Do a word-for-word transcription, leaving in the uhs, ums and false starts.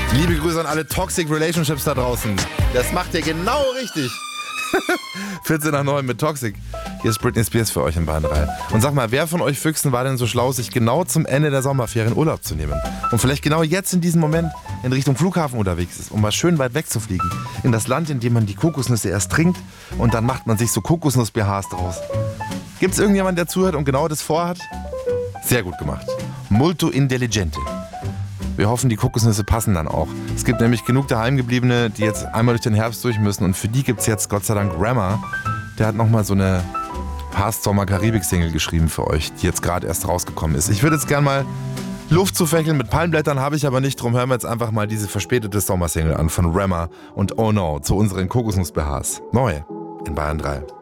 Liebe Grüße an alle Toxic Relationships da draußen. Das macht ihr genau richtig. vierzehn nach neun mit Toxic. Hier ist Britney Spears für euch in Bayern drei. Und sag mal, wer von euch Füchsen war denn so schlau, sich genau zum Ende der Sommerferien Urlaub zu nehmen? Und vielleicht genau jetzt in diesem Moment in Richtung Flughafen unterwegs ist, um mal schön weit weg zu fliegen. In das Land, in dem man die Kokosnüsse erst trinkt und dann macht man sich so Kokosnuss-B Hs draus. Gibt's irgendjemand, der zuhört und genau das vorhat? Sehr gut gemacht. Molto intelligente. Wir hoffen, die Kokosnüsse passen dann auch. Es gibt nämlich genug Daheimgebliebene, die jetzt einmal durch den Herbst durch müssen. Und für die gibt es jetzt Gott sei Dank Rema. Der hat nochmal so eine Past-Sommer-Karibik-Single geschrieben für euch, die jetzt gerade erst rausgekommen ist. Ich würde jetzt gerne mal Luft zu fächeln mit Palmblättern, habe ich aber nicht. Drum hören wir jetzt einfach mal diese verspätete Sommersingle an von Rema und Oh No zu unseren Kokosnuss-B Hs. Neu in Bayern drei.